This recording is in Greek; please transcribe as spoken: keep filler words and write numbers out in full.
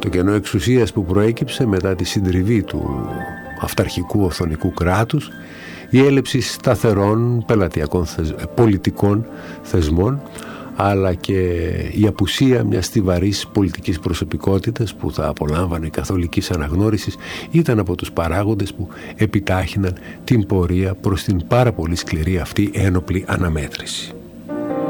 Το κενό εξουσίας που προέκυψε μετά τη συντριβή του αυταρχικού οθωνικού κράτους, η έλλειψη σταθερών πελατειακών θεσ... πολιτικών θεσμών, αλλά και η απουσία μιας στιβαρής πολιτικής προσωπικότητας που θα απολάμβανε καθολικής αναγνώρισης ήταν από τους παράγοντες που επιτάχυναν την πορεία προς την πάρα πολύ σκληρή αυτή ένοπλη αναμέτρηση.